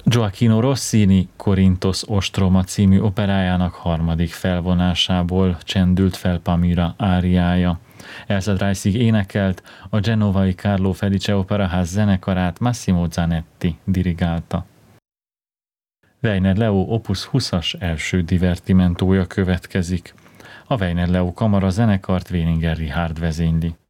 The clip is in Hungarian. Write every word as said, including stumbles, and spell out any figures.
Gioacchino Rossini Korinthos ostroma című operájának harmadik felvonásából csendült fel Pamira áriája. Elsa Dreissig énekelt, a genovai Carlo Felice Operaház zenekarát Massimo Zanetti dirigálta. Weiner Leo opus huszas első divertimentója következik. A Weiner Leo kamara zenekart Weniger Richard vezényli.